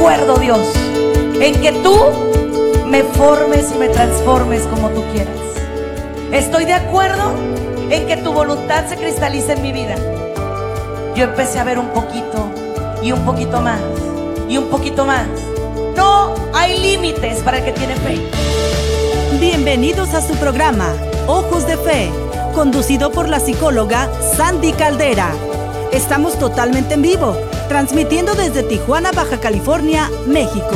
acuerdo, Dios, en que tú me formes y me transformes como tú quieras. Estoy de acuerdo en que tu voluntad se cristalice en mi vida. Yo empecé a ver un poquito y un poquito más y un poquito más. No hay límites para el que tiene fe. Bienvenidos a su programa Ojos de Fe, conducido por la psicóloga Sandy Caldera. Estamos totalmente en vivo, transmitiendo desde Tijuana, Baja California, México.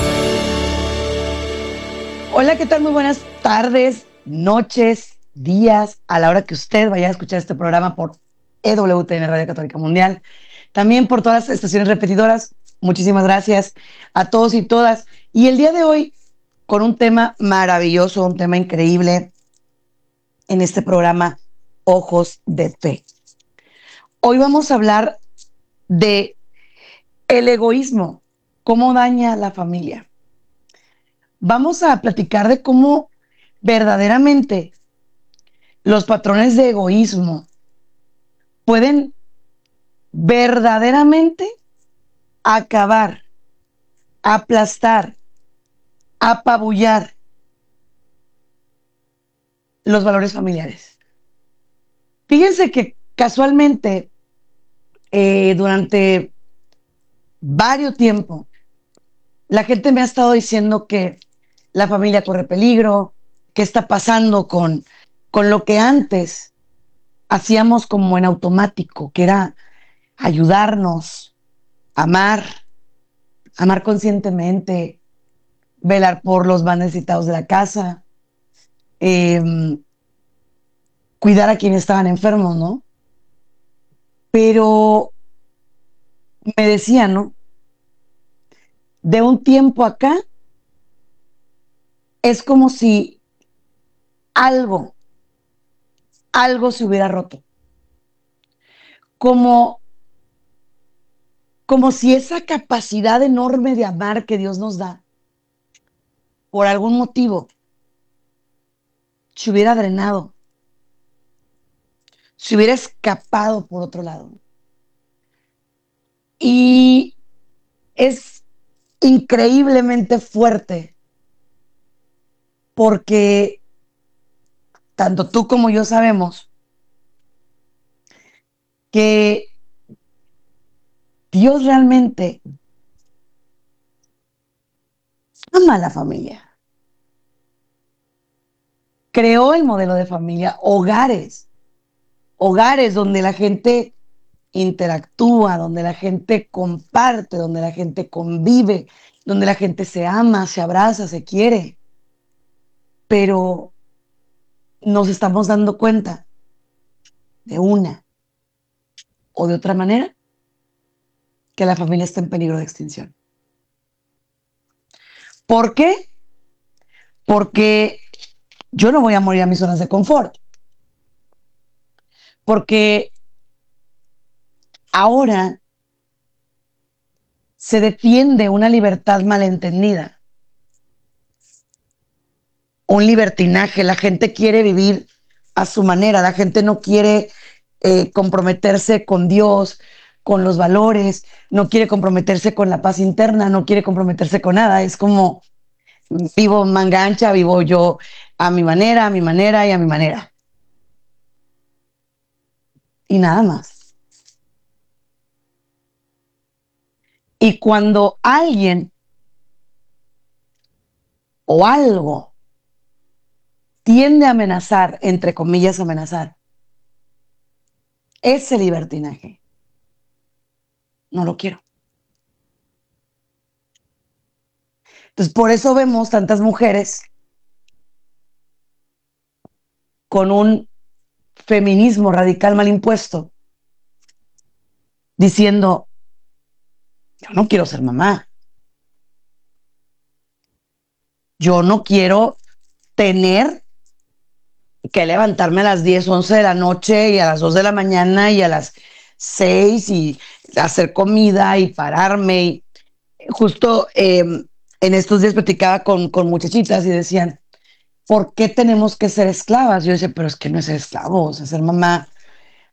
Hola, ¿qué tal? Muy buenas tardes, noches, días, a la hora que usted vaya a escuchar este programa por EWTN Radio Católica Mundial. También por todas las estaciones repetidoras. Muchísimas gracias a todos y todas. Y el día de hoy, con un tema maravilloso, un tema increíble en este programa Ojos de Fe. Hoy vamos a hablar de el egoísmo, cómo daña a la familia. Vamos a platicar de cómo verdaderamente los patrones de egoísmo pueden verdaderamente acabar, aplastar, apabullar los valores familiares. Fíjense que casualmente durante varios tiempos la gente me ha estado diciendo que la familia corre peligro, qué está pasando con lo que antes hacíamos como en automático, que era ayudarnos, amar conscientemente, velar por los más necesitados de la casa, cuidar a quienes estaban enfermos, ¿no? Pero me decían, ¿no? De un tiempo acá, es como si algo se hubiera roto. Como si esa capacidad enorme de amar que Dios nos da, por algún motivo, se hubiera drenado, se hubiera escapado por otro lado. Y es increíblemente fuerte, porque tanto tú como yo sabemos que Dios realmente ama a la familia. Creó el modelo de familia, hogares donde la gente interactúa, donde la gente comparte, donde la gente convive, donde la gente se ama, se abraza, se quiere. Pero nos estamos dando cuenta de una o de otra manera que la familia está en peligro de extinción. ¿Por qué? Porque yo no voy a morir a mis zonas de confort. Porque ahora se defiende una libertad malentendida, un libertinaje. La gente quiere vivir a su manera, la gente no quiere comprometerse con Dios, con los valores, no quiere comprometerse con la paz interna, no quiere comprometerse con nada. Es como vivo manga ancha, vivo yo a mi manera y a mi manera. Y nada más. Y cuando alguien o algo tiende a amenazar, entre comillas amenazar, ese libertinaje, no lo quiero. Entonces, por eso vemos tantas mujeres con un feminismo radical mal impuesto, diciendo, yo no quiero ser mamá. Yo no quiero tener que levantarme a las 10, 11 de la noche y a las 2 de la mañana y a las 6 y hacer comida y pararme. Y justo en estos días platicaba con muchachitas y decían, ¿por qué tenemos que ser esclavas? Yo decía, pero es que no es ser esclavo, o sea, ser mamá